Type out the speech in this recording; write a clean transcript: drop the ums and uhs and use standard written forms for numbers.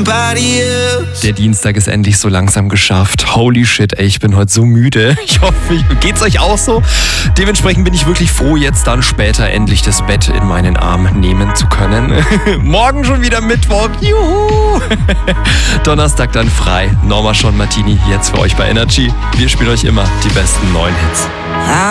somebody else. Der Dienstag ist endlich so langsam geschafft. Holy shit, ey, ich bin heute so müde. Ich hoffe, geht's euch auch so? Dementsprechend bin ich wirklich froh, jetzt dann später endlich das Bett in meinen Arm nehmen zu können. Morgen schon wieder Mittwoch. Juhu! Donnerstag dann frei. Norma Schon Martini jetzt für euch bei Energy. Wir spielen euch immer die besten neuen Hits.